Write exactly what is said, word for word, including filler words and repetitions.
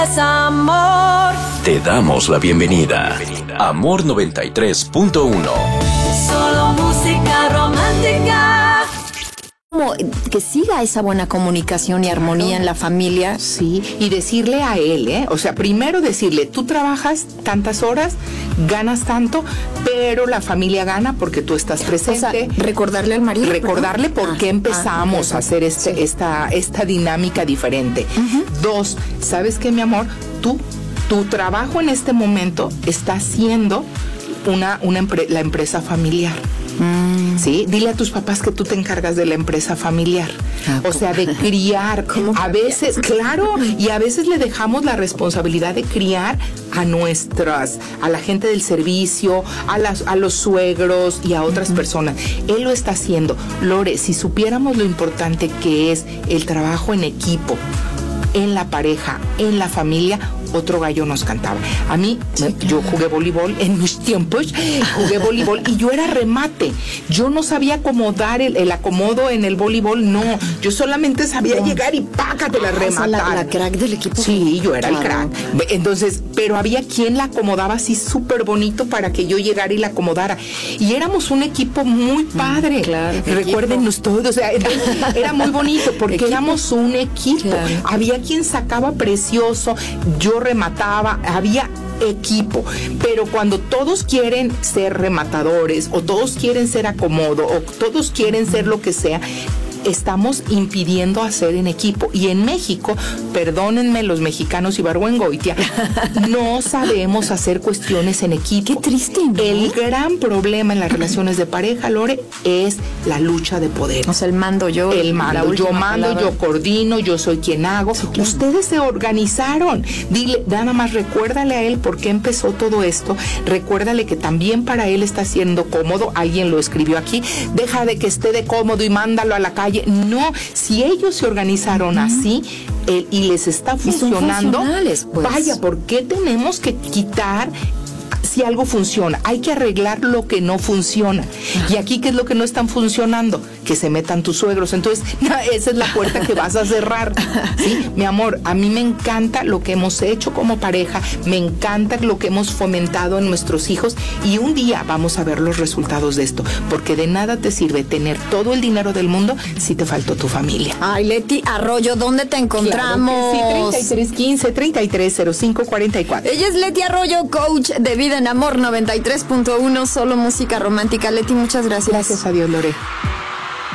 Es amor. Te damos la bienvenida. Amor noventa y tres punto uno. Solo música romántica. Como que siga esa buena comunicación y armonía en la familia. Sí, y decirle a él, ¿eh? O sea, primero decirle, tú trabajas tantas horas, ganas tanto, pero la familia gana porque tú estás presente. O sea, recordarle al marido. Recordarle ¿verdad? por qué ah, empezamos ah, a hacer este, sí. esta, esta dinámica diferente. Uh-huh. Dos, ¿sabes qué, mi amor? Tú, tu trabajo en este momento está siendo una, una empre- la empresa familiar. Mm. ¿Sí? Dile a tus papás que tú te encargas de la empresa familiar. Ah, o sea, de criar. A veces, claro, y a veces le dejamos la responsabilidad de criar a nuestras, a la gente del servicio, a, las, a los suegros y a otras uh-huh. personas. Él lo está haciendo. Lore, si supiéramos lo importante que es el trabajo en equipo, en la pareja, en la familia, otro gallo nos cantaba. A mí, sí, claro. Yo jugué voleibol en mis tiempos, jugué voleibol y yo era remate. Yo no sabía acomodar el, el acomodo en el voleibol, no. Yo solamente sabía no. llegar y pácatela, rematar. O sea, la, la crack del equipo. Sí, yo era claro. el crack. Entonces, pero había quien la acomodaba así súper bonito para que yo llegara y la acomodara. Y éramos un equipo muy padre. Mm, claro, recuérdenos todos, o sea, era muy bonito porque ¿Equipo? éramos un equipo. Claro. Había quien sacaba precioso, yo remataba, había equipo, pero cuando todos quieren ser rematadores o todos quieren ser acomodo o todos quieren ser lo que sea, estamos impidiendo hacer en equipo. Y en México, perdónenme los mexicanos y Barbuengoitia, no sabemos hacer cuestiones en equipo. Qué triste, ¿no? El gran problema en las relaciones de pareja, Lore, es la lucha de poder. O sea, el mando yo. El mando, yo mando, palabra. yo coordino, yo soy quien hago. Sí, claro. Ustedes se organizaron. Dile, nada más recuérdale a él por qué empezó todo esto. Recuérdale que también para él está siendo cómodo. Alguien lo escribió aquí. Deja de que esté de cómodo y mándalo a la calle. No, si ellos se organizaron uh-huh. así eh, y les está funcionando, pues. Vaya, ¿por qué tenemos que quitar si algo funciona? Hay que arreglar lo que no funciona. Uh-huh. Y aquí, ¿qué es lo que no están funcionando? Que se metan tus suegros. Entonces, no, esa es la puerta que vas a cerrar. ¿Sí? Mi amor, a mí me encanta lo que hemos hecho como pareja, me encanta lo que hemos fomentado en nuestros hijos y un día vamos a ver los resultados de esto, porque de nada te sirve tener todo el dinero del mundo si te faltó tu familia. Ay, Leti Arroyo, ¿dónde te encontramos? Claro que sí, treinta y tres quince, treinta y tres cero cinco cuarenta y cuatro. Ella es Leti Arroyo, coach de vida en Amor noventa y tres punto uno, solo música romántica. Leti, muchas gracias. Gracias a Dios, Lore.